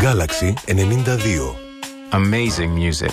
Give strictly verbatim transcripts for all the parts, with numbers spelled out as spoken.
Galaxy ενενήντα δύο. Amazing music.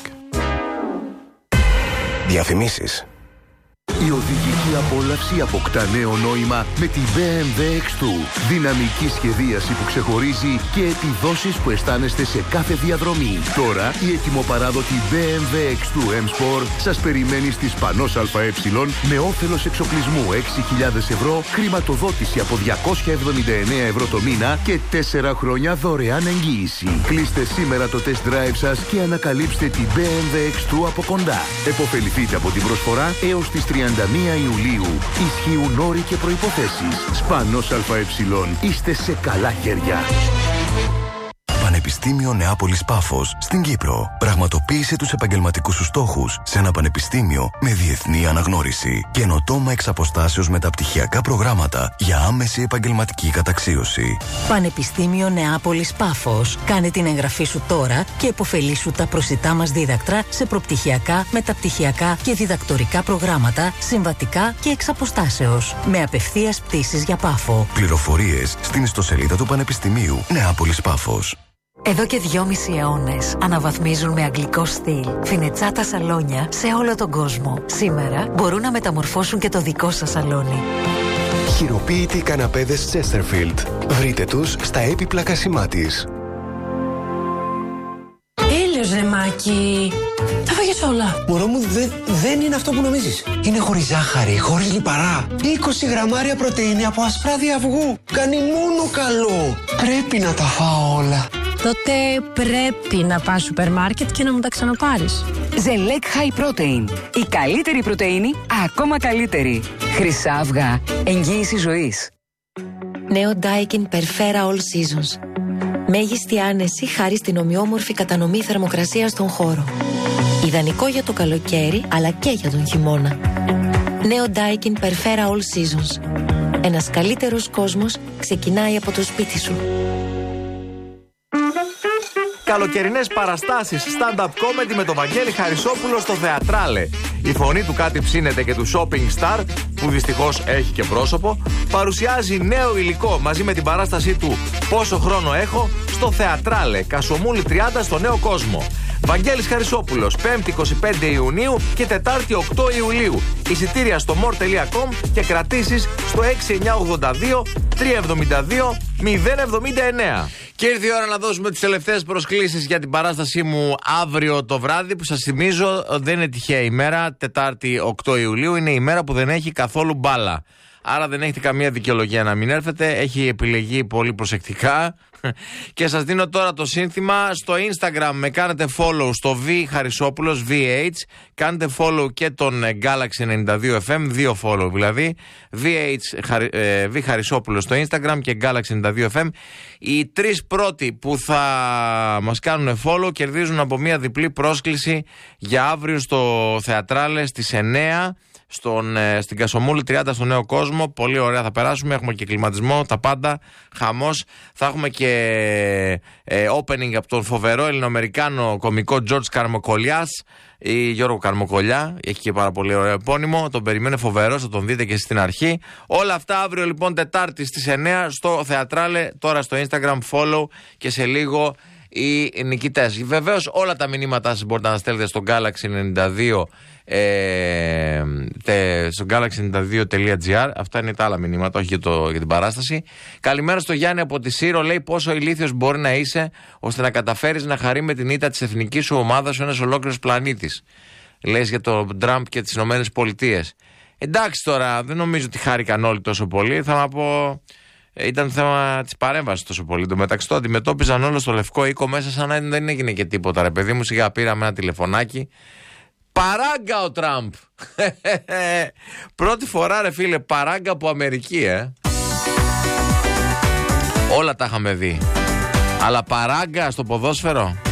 Διαφημίσεις. Η οδηγική απόλαυση αποκτά νέο νόημα με τη μπι εμ ντάμπλιου εξ δύο. Δυναμική σχεδίαση που ξεχωρίζει και επιδόσεις που αισθάνεστε σε κάθε διαδρομή. Τώρα η ετοιμοπαράδοτη μπι εμ ντάμπλιου εξ δύο M Sport σας περιμένει στις Πανός ΑΕ με όφελος εξοπλισμού έξι χιλιάδες ευρώ, χρηματοδότηση από διακόσια εβδομήντα εννέα ευρώ το μήνα και τέσσερα χρόνια δωρεάν εγγύηση. Κλείστε σήμερα το test drive σας και ανακαλύψτε την μπι εμ ντάμπλιου εξ δύο από κοντά. Εποφεληθείτε από την προσφορά έως τις τριάντα μία Ιουλίου. Ισχύουν όροι και προϋποθέσεις. Σπανός ΑΕ. Είστε σε καλά χέρια. Πανεπιστήμιο Νεάπολης Πάφος στην Κύπρο. Πραγματοποίησε τους επαγγελματικούς σου στόχους σε ένα πανεπιστήμιο με διεθνή αναγνώριση. Καινοτόμα εξ αποστάσεως μεταπτυχιακά προγράμματα για άμεση επαγγελματική καταξίωση. Πανεπιστήμιο Νεάπολης Πάφος. Κάνε την εγγραφή σου τώρα και επωφελήσου τα προσιτά μας δίδακτρα σε προπτυχιακά, μεταπτυχιακά και διδακτορικά προγράμματα, συμβατικά και εξ αποστάσεως. Με απευθείας πτήσεις για Πάφο. Πληροφορίες στην ιστοσελίδα του Πανεπιστημίου Νεάπολης Πάφος. Εδώ και δυόμισι αιώνες αναβαθμίζουν με αγγλικό στυλ φινετσάτα σαλόνια σε όλο τον κόσμο. Σήμερα μπορούν να μεταμορφώσουν και το δικό σας σαλόνι. Χειροποίητοι καναπέδες Chesterfield. Βρείτε τους στα έπιπλα Κασιμάτης. Τέλειος ρε Μάκη. Τα φάγες όλα. Μωρό μου, δε, δεν είναι αυτό που νομίζεις. Είναι χωρίς ζάχαρη, χωρίς λιπαρά. είκοσι γραμμάρια πρωτεΐνη από ασπράδι αυγού. Κάνει μόνο καλό. Πρέπει να τα φάω όλα. Τότε πρέπει να πας σούπερ μάρκετ και να μου τα ξαναπάρεις. Ζελέκ High Protein. Η καλύτερη πρωτεΐνη, ακόμα καλύτερη. Χρυσά αυγά. Εγγύηση ζωής. Νέο Daikin Perfera All Seasons. Μέγιστη άνεση χάρη στην ομοιόμορφη κατανομή θερμοκρασίας στον χώρο. Ιδανικό για το καλοκαίρι, αλλά και για τον χειμώνα. Νέο Daikin Perfera All Seasons. Ένας καλύτερος κόσμος ξεκινάει από το σπίτι σου. Καλοκαιρινές παραστάσεις stand-up comedy με τον Βαγγέλη Χαρισόπουλο στο Θεατράλε. Η φωνή του κάτι ψήνεται και του shopping star, που δυστυχώς έχει και πρόσωπο, παρουσιάζει νέο υλικό μαζί με την παράστασή του «Πόσο χρόνο έχω» στο Θεατράλε, Κασομούλη τριάντα στο Νέο Κόσμο. Βαγγέλης Χαρισόπουλος, πέμπτη εικοστή πέμπτη Ιουνίου και Τετάρτη οκτώ Ιουλίου. Εισιτήρια στο more τελεία com και κρατήσεις στο έξι εννιά ογδόντα δύο τριακόσια εβδομήντα δύο μηδέν εβδομήντα εννέα. Και ήρθε η ώρα να δώσουμε τις τελευταίες προσκλήσεις για την παράστασή μου αύριο το βράδυ, που σας θυμίζω δεν είναι τυχαία ημέρα. Τετάρτη οκτώ Ιουλίου είναι η μέρα που δεν έχει καθόλου μπάλα. Άρα δεν έχετε καμία δικαιολογία να μην έρθετε. Έχει επιλεγεί πολύ προσεκτικά. Και σας δίνω τώρα το σύνθημα. Στο Instagram με κάνετε follow στο V Χαρισόπουλος, βι έιτς. Κάνετε follow και τον Galaxy ενενήντα δύο εφ εμ, δύο follow δηλαδή. βι έιτς, ε, V Χαρισόπουλος στο Instagram και Galaxy ενενήντα δύο εφ εμ. Οι τρεις πρώτοι που θα μας κάνουν follow κερδίζουν από μια διπλή πρόσκληση για αύριο στο Θεατράλε στις εννέα. Στον, ε, στην Κασομούλη τριάντα στο Νέο Κόσμο. Πολύ ωραία θα περάσουμε. Έχουμε και κλιματισμό, τα πάντα. Χαμός. Θα έχουμε και ε, opening από τον φοβερό ελληνοαμερικάνο κωμικό George Καρμοκολιάς ή Γιώργο Καρμοκολιά. Έχει και πάρα πολύ ωραίο επώνυμο. Τον περιμένει φοβερός, θα τον δείτε και στην αρχή. Όλα αυτά αύριο λοιπόν Τετάρτη στις εννέα στο Θεατράλε. Τώρα στο Instagram follow και σε λίγο οι νικητές. Βεβαίως όλα τα μηνύματά σας μπορείτε να στέλνετε στο Galaxy ενενήντα δύο ε, τε, στο galaxy ενενήντα δύο τελεία τζι άρ. Αυτά είναι τα άλλα μηνύματα, όχι για, το, για την παράσταση. Καλημέρα στο Γιάννη από τη Σύρο. Λέει πόσο ηλίθιος μπορεί να είσαι ώστε να καταφέρεις να χαρεί με την ήττα της εθνικής σου ομάδας ένας ολόκληρος πλανήτης. Λες για τον Τραμπ και τις Ηνωμένες Πολιτείες. Εντάξει τώρα, δεν νομίζω ότι χάρηκαν όλοι τόσο πολύ. Θα να πω, ήταν θέμα της παρέμβασης τόσο πολύ. Το μεταξύ το αντιμετώπιζαν όλο στο Λευκό Οίκο μέσα σαν να δεν έγινε και τίποτα. Ρε παιδί μου, σιγά πήραμε ένα τηλεφωνάκι. Παράγκα ο Τραμπ. Πρώτη φορά ρε φίλε, παράγκα από Αμερική, ε. Όλα τα είχαμε δει. Αλλά παράγκα στο ποδόσφαιρο.